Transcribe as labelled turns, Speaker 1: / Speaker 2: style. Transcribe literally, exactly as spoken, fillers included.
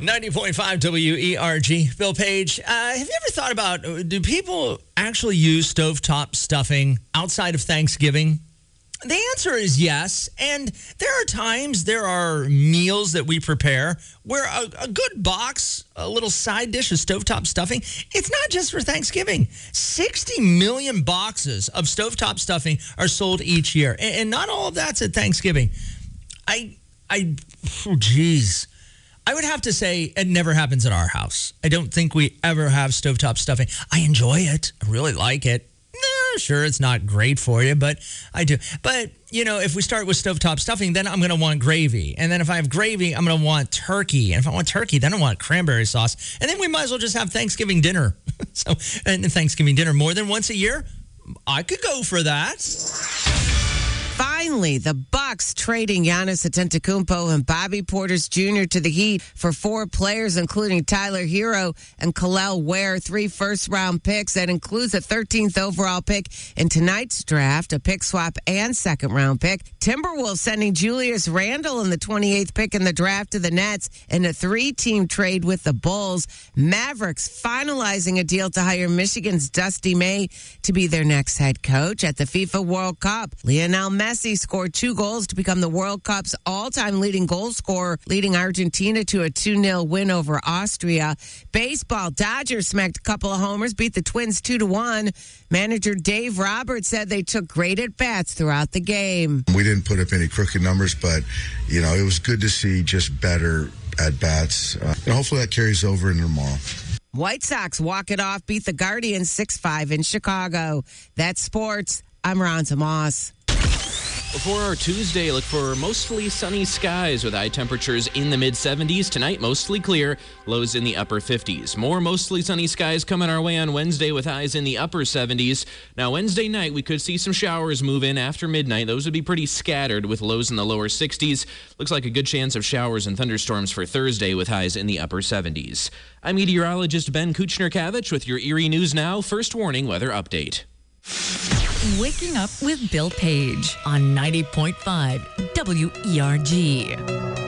Speaker 1: ninety point five W E R G. Bill Page, uh, have you ever thought about, do people actually use stovetop stuffing outside of Thanksgiving? The answer is yes. And there are times, there are meals that we prepare where a, a good box, a little side dish of stovetop stuffing, it's not just for Thanksgiving. sixty million boxes of stovetop stuffing are sold each year. And, and not all of that's at Thanksgiving. I, I, oh, geez. I would have to say it never happens at our house. I don't think we ever have stovetop stuffing. I enjoy it. I really like it. No, sure, it's not great for you, but I do. But, you know, if we start with stovetop stuffing, then I'm going to want gravy. And then if I have gravy, I'm going to want turkey. And if I want turkey, then I want cranberry sauce. And then we might as well just have Thanksgiving dinner. So, and Thanksgiving dinner more than once a year, I could go for that.
Speaker 2: Finally, the Bucks trading Giannis Antetokounmpo and Bobby Portis Junior to the Heat for four players, including Tyler Hero and Kel'el Ware, three first-round picks. That includes a thirteenth overall pick in tonight's draft, a pick swap, and second-round pick. Timberwolves sending Julius Randle and the twenty-eighth pick in the draft to the Nets in a three-team trade with the Bulls. Mavericks finalizing a deal to hire Michigan's Dusty May to be their next head coach. At the FIFA World Cup, Lionel Messi scored two goals to become the World Cup's all-time leading goal scorer, leading Argentina to a two nil win over Austria. Baseball, Dodgers smacked a couple of homers, beat the Twins two to one. Manager Dave Roberts said they took great at-bats throughout the game.
Speaker 3: We didn't put up any crooked numbers, but, you know, it was good to see just better at-bats. Uh, and hopefully that carries over into tomorrow.
Speaker 2: White Sox walk it off, beat the Guardians six five in Chicago. That's sports. I'm Ron Tomas.
Speaker 4: For our Tuesday, look for mostly sunny skies with high temperatures in the mid seventies. Tonight, mostly clear, lows in the upper fifties. More mostly sunny skies coming our way on Wednesday with highs in the upper seventies. Now, Wednesday night, we could see some showers move in after midnight. Those would be pretty scattered with lows in the lower sixties. Looks like a good chance of showers and thunderstorms for Thursday with highs in the upper seventies. I'm meteorologist Ben Kuchner-Kavich with your Erie News Now First Warning Weather Update.
Speaker 5: Waking up with Bill Page on ninety point five W E R G.